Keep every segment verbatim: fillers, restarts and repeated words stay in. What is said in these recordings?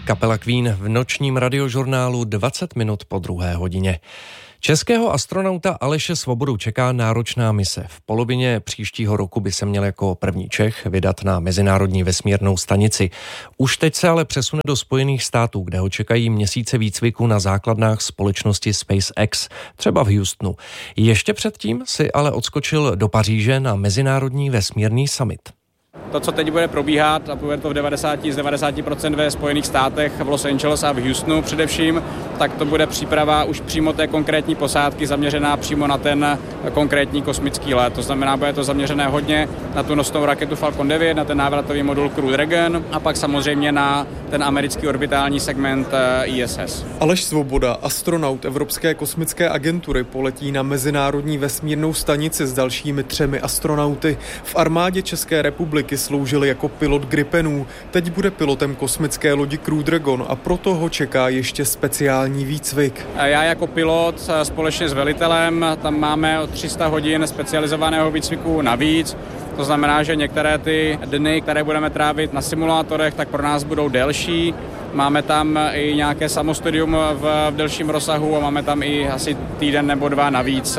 Kapela Queen v nočním radiožurnálu dvacet minut po druhé hodině. Českého astronauta Aleše Svobodu čeká náročná mise. V polovině příštího roku by se měl jako první Čech vydat na Mezinárodní vesmírnou stanici. Už teď se ale přesune do Spojených států, kde ho čekají měsíce výcviku na základnách společnosti SpaceX, třeba v Houstonu. Ještě předtím si ale odskočil do Paříže na Mezinárodní vesmírný summit. To, co teď bude probíhat, a bude to v devadesát z devadesáti procent ve Spojených státech, v Los Angeles a v Houstonu především, tak to bude příprava už přímo té konkrétní posádky zaměřená přímo na ten konkrétní kosmický let. To znamená, bude to zaměřené hodně na tu nosnou raketu Falcon devět, na ten návratový modul Crew Dragon a pak samozřejmě na ten americký orbitální segment I S S. Aleš Svoboda, astronaut Evropské kosmické agentury, poletí na Mezinárodní vesmírnou stanici s dalšími třemi astronauty. V armádě České republiky sloužil jako pilot Gripenů. Teď bude pilotem kosmické lodi Crew Dragon a proto ho čeká ještě speciální výcvik. Já jako pilot společně s velitelem, tam máme o tři sta hodin specializovaného výcviku navíc. To znamená, že některé ty dny, které budeme trávit na simulátorech, tak pro nás budou delší. Máme tam i nějaké samostudium v, v delším rozsahu a máme tam i asi týden nebo dva navíc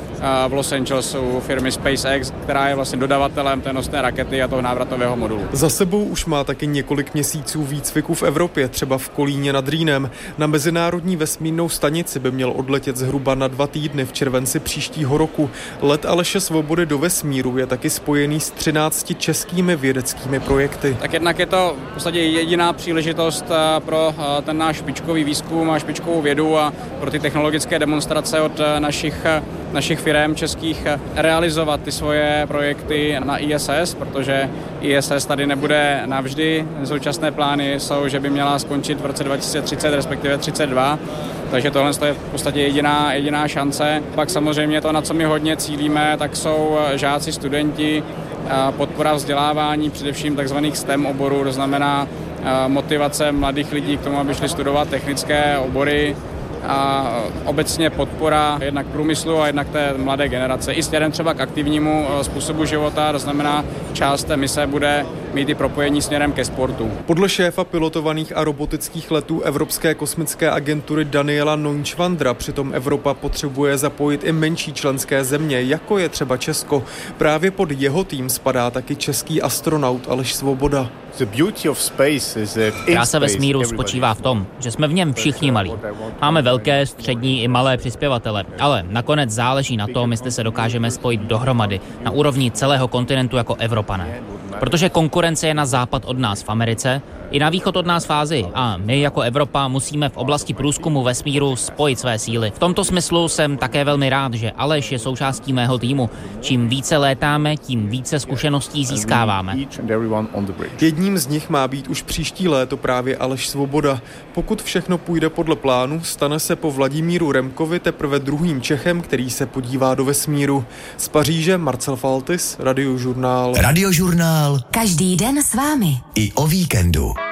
v Los Angeles u firmy SpaceX, která je vlastně dodavatelem té nosné rakety a toho návratového modulu. Za sebou už má taky několik měsíců výcviku v Evropě, třeba v Kolíně nad Rýnem. Na Mezinárodní vesmírnou stanici by měl odletět zhruba na dva týdny v červenci příštího roku. Let Aleše Svobody do vesmíru je taky spojený s třinácti českými vědeckými projekty. Tak jednak je to v podstatě jediná příležitost pro ten náš špičkový výzkum a špičkovou vědu a pro ty technologické demonstrace od našich našich firem českých realizovat ty svoje projekty na I S S, protože I S S tady nebude navždy. Současné plány jsou, že by měla skončit v roce dva tisíce třicet, respektive třicet dva. Takže tohle je v podstatě jediná, jediná šance. Pak samozřejmě to, na co my hodně cílíme, tak jsou žáci, studenti, podpora vzdělávání, především takzvaných STEM oborů, to znamená motivace mladých lidí k tomu, aby šli studovat technické obory, a obecně podpora jednak průmyslu a jednak té mladé generace. I směrem třeba k aktivnímu způsobu života, to znamená, část té mise bude mít i propojení směrem ke sportu. Podle šéfa pilotovaných a robotických letů Evropské kosmické agentury Daniela Neunschwandera přitom Evropa potřebuje zapojit i menší členské země, jako je třeba Česko. Právě pod jeho tým spadá taky český astronaut Aleš Svoboda. Krása vesmíru spočívá v tom, že jsme v něm všichni malí. Máme velké, střední i malé přispěvatele, ale nakonec záleží na tom, jestli se dokážeme spojit dohromady na úrovni celého kontinentu jako Evropané. Protože konkurence je na západ od nás v Americe i na východ od nás v Ázii a my jako Evropa musíme v oblasti průzkumu vesmíru spojit své síly. V tomto smyslu jsem také velmi rád, že Aleš je součástí mého týmu. Čím více létáme, tím více zkušeností získáváme. Jedním z nich má být už příští léto právě Aleš Svoboda. Pokud všechno půjde podle plánu, stane se po Vladimíru Remkovi teprve druhým Čechem, který se podívá do vesmíru. Z Paříže Marcel Faltis, Radiožurnál. Radiožurnál. Každý den s vámi. I o víkendu.